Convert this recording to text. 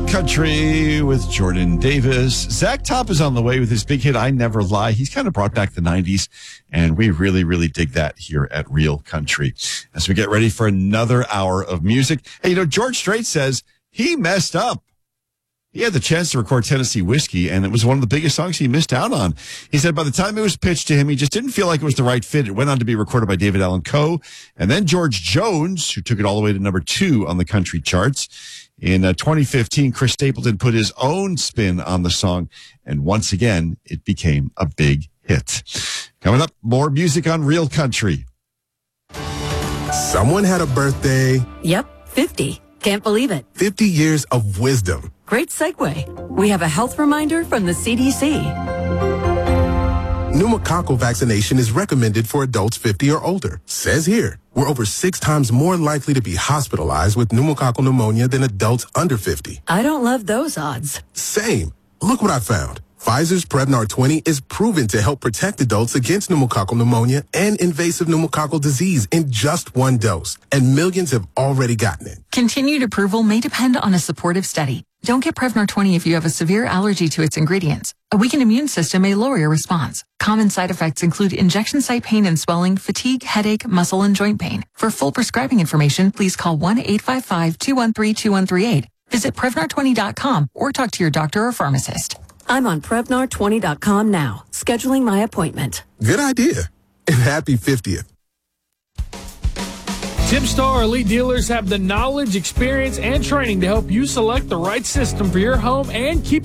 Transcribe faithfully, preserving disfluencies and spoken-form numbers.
Country with Jordan Davis. Zach Top is on the way with his big hit, I Never Lie. He's kind of brought back the nineties, and we really, really dig that here at Real Country. As we get ready for another hour of music. Hey, you know, George Strait says he messed up. He had the chance to record Tennessee Whiskey, and it was one of the biggest songs he missed out on. He said by the time it was pitched to him, he just didn't feel like it was the right fit. It went on to be recorded by David Allan Coe, and then George Jones, who took it all the way to number two on the country charts. In uh, twenty fifteen, Chris Stapleton put his own spin on the song, and once again, it became a big hit. Coming up, more music on Real Country. Someone had a birthday. Yep, fifty. Can't believe it. fifty years of wisdom. Great segue. We have a health reminder from the C D C. Pneumococcal vaccination is recommended for adults fifty or older. Says here, we're over six times more likely to be hospitalized with pneumococcal pneumonia than adults under fifty. I don't love those odds. Same. Look what I found. Pfizer's Prevnar twenty is proven to help protect adults against pneumococcal pneumonia and invasive pneumococcal disease in just one dose. And millions have already gotten it. Continued approval may depend on a supportive study. Don't get Prevnar twenty if you have a severe allergy to its ingredients. A weakened immune system may lower your response. Common side effects include injection site pain and swelling, fatigue, headache, muscle, and joint pain. For full prescribing information, please call one eight five five, two one three, two one three eight. Visit Prevnar twenty dot com or talk to your doctor or pharmacist. I'm on Prevnar twenty dot com now, scheduling my appointment. Good idea. And happy fiftieth. Tipstar Elite Dealers have the knowledge, experience, and training to help you select the right system for your home and keep